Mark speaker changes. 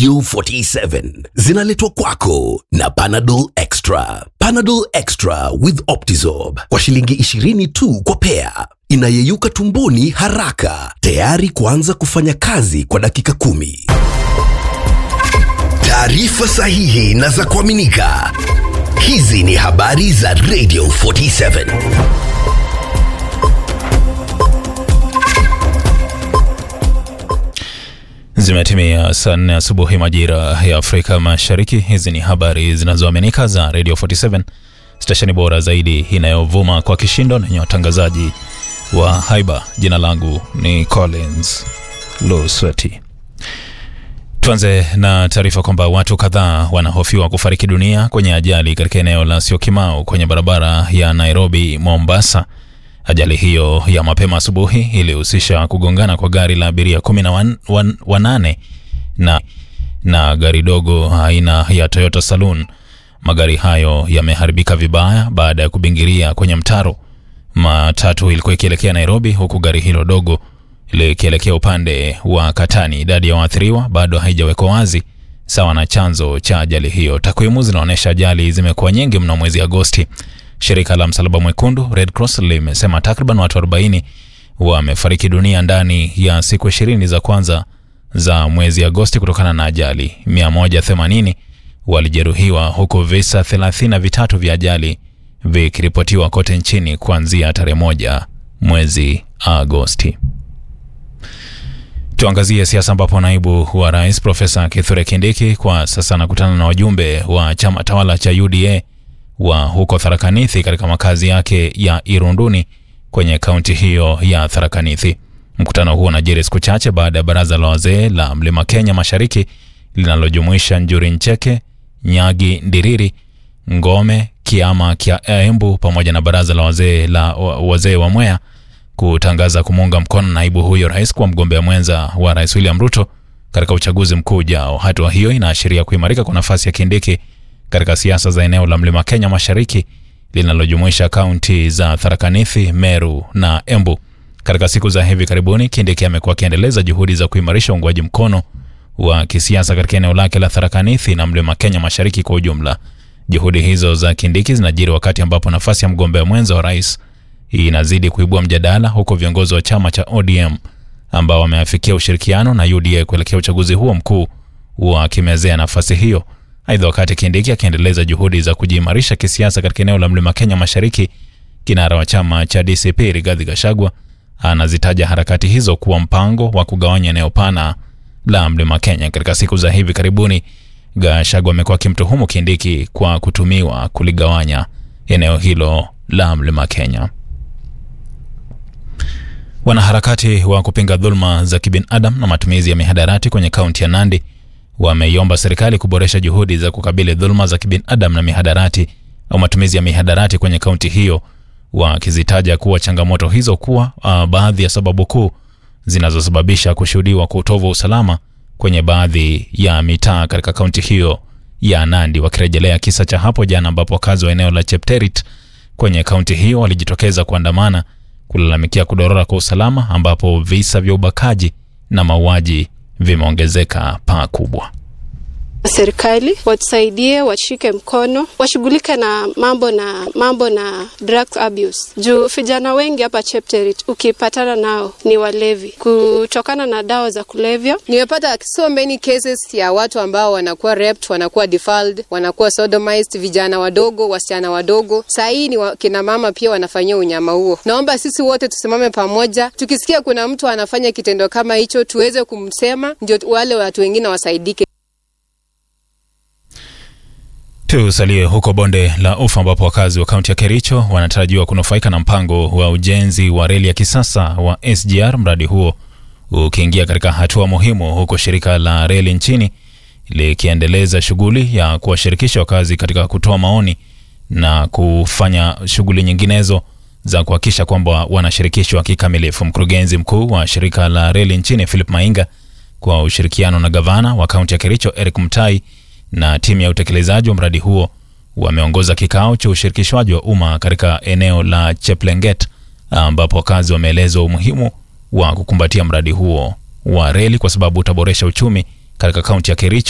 Speaker 1: Radio 47 zinaletwa kwako na Panadol Extra. Panadol Extra with Optizorb kwa shilingi 20 tu kwa pea. Inayeyuka tumboni haraka, tayari kuanza kufanya kazi kwa dakika 10. Taarifa sahihi na za kuaminika. Hizi ni habari za Radio 47.
Speaker 2: Zimetimia saa 4 asubuhi majira ya Afrika Mashariki. Hizi ni habari zinazoaminika za Radio 47, stesheni bora zaidi inayovuma kwa kishindo na yenye watangazaji wa haiba. Jina langu ni Collins Lusweti. Tuanze na taarifa kwamba watu kadhaa wanahofiwa kufariki dunia kwenye ajali katika eneo la Syokimau kwenye barabara ya Nairobi Mombasa. Ajali hiyo ya mapema asubuhi ilihusisha kugongana kwa gari la abiria 18 na gari dogo aina ya Toyota Saloon. Magari hayo yameharibika vibaya baada ya kubingiria kwenye mtaro. Matatu ilikuwa ikielekea Nairobi huku gari hilo dogo likielekea upande wa Katani. Idadi ya waathiriwa bado haijawekwa wazi sawa na chanzo cha ajali hiyo. Takwimu zinaonyesha ajali zimekuwa nyingi mno mwezi Agosti. Shirika la Msalaba Mwekundu Red Cross limesema takriban watu 40 wamefariki dunia ndani ya siku 20 za kwanza za mwezi Agosti kutokana na ajali. 180 walijeruhiwa huku visa 33 vya ajali vikiripotiwa kote nchini kuanzia tarehe 1 mwezi Agosti. Tuangazie siasa ambapo naibu wa rais Profesa Kithure Kindiki kwa sasa anakutana na wajumbe wa chama tawala cha UDA wa huko Tharaka Nithi katika makazi yake ya Irunduni kwenye kaunti hiyo ya Tharaka Nithi. Mkutano huo unajiri siku chache baada ya baraza la wazee la Mlima Kenya Mashariki linalojumuisha Njuri Ncheke, Nyagi Ndiriri, Ngome, Kiama Kia Embu pamoja na baraza la wazee wa Mwea kutangaza kumuunga mkono naibu huyo rais kwa mgombea mwenza wa Rais William Ruto katika uchaguzi mkuu ujao. Hatua hiyo inaashiria kuimarika kwa nafasi ya Kindiki katika siasa za eneo la Mlima Kenya Mashariki linalojumuisha kaunti za Tharaka Nithi, Meru na Embu. Katika siku za hivi karibuni, Kindiki amekuwa akiendeleza juhudi za kuimarisha uungwaji mkono wa kisiasa katika eneo lake la Tharaka Nithi na Mlima Kenya Mashariki kwa ujumla. Juhudi hizo za Kindiki zinajiri wakati ambapo nafasi ya mgombea mwenza wa rais inazidi kuibua mjadala, huko viongozi wa chama cha ODM ambao wameafikia ushirikiano na UDA kuelekea uchaguzi huo mkuu wakimezea nafasi hiyo. Aidha, wakati Kindiki akiendeleza juhudi za kujiimarisha kisiasa katika eneo la Mlima Kenya Mashariki, kinara wa chama cha DCP Rigathi Gachagua anazitaja harakati hizo kuwa mpango wa kugawanya eneo pana la Mlima Kenya. Katika siku za hivi karibuni, Gachagua amekuwa akimtuhumu Kindiki kwa kutumiwa kuligawanya eneo hilo la Mlima Kenya. Wanaharakati wa kupinga dhulma za kibinadamu na matumizi ya mihadarati kwenye kaunti ya Nandi wameiomba serikali kuboresha juhudi za kukabili dhulma za kibinadamu na mihadarati au matumizi ya mihadarati kwenye kaunti hiyo, wakizitaja kuwa changamoto hizo kuwa baadhi ya sababu kuu zinazosababisha kushuhudiwa kwa utovu wa usalama kwenye baadhi ya mitaa katika kaunti hiyo ya Nandi. Wakirejelea kisa cha hapo jana ambapo wakazi wa eneo la Chepterit kwenye kaunti hiyo walijitokeza kuandamana kulalamikia kudorora kwa usalama, ambapo visa vya ubakaji na mauaji vimeongezeka pakubwa.
Speaker 3: Serikali watusaidie, washike mkono, washughulike na mambo na drug abuse. Juu vijana wengi hapa Chepterit ukipatana nao ni walevi kutokana na dawa za kulevya.
Speaker 4: Nimepata so many cases ya watu ambao wanakuwa raped, wanakuwa defiled, wanakuwa sodomized, vijana wadogo, wasichana wadogo. Saa hii ni kina mama pia wanafanyia unyama huo. Naomba sisi wote tusimame pamoja. Tukisikia kuna mtu anafanya kitendo kama hicho, tuweze kumsema ndio wale watu wengine wasaidike.
Speaker 2: Tusalie huko bonde la Ufa ambapo wakazi wa kaunti ya Kericho wanatarajiwa kunufaika na mpango wa ujenzi wa reli ya kisasa wa SGR. Mradi huo ukiingia katika hatua muhimu, huko shirika la reli nchini likiendeleza shughuli ya kuwashirikisha wakazi katika kutoa maoni na kufanya shughuli nyinginezo za kuhakikisha kwamba wanashirikishwa kikamilifu. Mkurugenzi mkuu wa shirika la reli nchini Philip Mainga, kwa ushirikiano na gavana wa kaunti ya Kericho Eric Mutai na timu ya utekelezaji wa mradi huo, wameongoza kikao cha ushirikishwaji wa umma katika eneo la Cheplenget, ambapo wakazi wameelezwa umuhimu wa kukumbatia mradi huo wa reli kwa sababu utaboresha uchumi katika kaunti ya Kericho